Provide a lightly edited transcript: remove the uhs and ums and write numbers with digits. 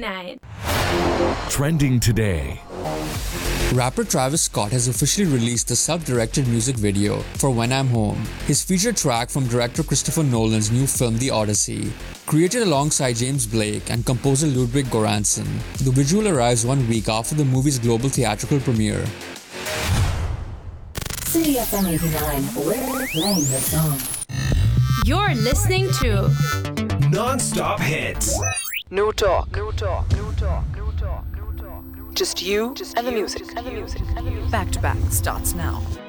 89. Trending today. Rapper Travis Scott has officially released the self-directed music video for When I'm Home, his featured track from director Christopher Nolan's new film The Odyssey. Created alongside James Blake and composer Ludwig Göransson, the visual arrives 1 week after the movie's global theatrical premiere. City FM 89, we're playing the song. You're listening to Non-stop hits. No talk. Just you and the music. Back to Back starts now.